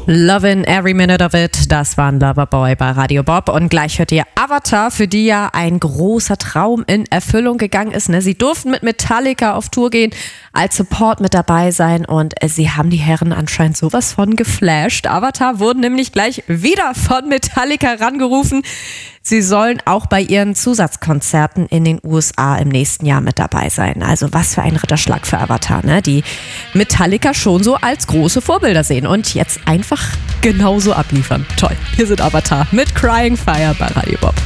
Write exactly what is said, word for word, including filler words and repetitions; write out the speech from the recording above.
Lovin' Every Minute of It, das war ein Loverboy bei Radio Bob. Und gleich hört ihr Avatar, für die ja ein großer Traum in Erfüllung gegangen ist. Ne? Sie durften mit Metallica auf Tour gehen, als Support mit dabei sein und sie haben die Herren anscheinend sowas von geflasht. Avatar wurden nämlich gleich wieder von Metallica rangerufen. Sie sollen auch bei ihren Zusatzkonzerten in den U S A im nächsten Jahr mit dabei sein. Also was für ein Ritterschlag für Avatar, ne? Die Metallica schon so als große Vorbilder sehen und jetzt einfach genauso abliefern. Toll, hier sind Avatar mit Crying Fire bei Radio Bob.